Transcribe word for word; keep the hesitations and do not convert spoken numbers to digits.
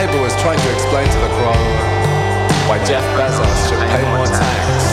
neighbor was trying to explain to the crow why Jeff Bezos should pay more tax.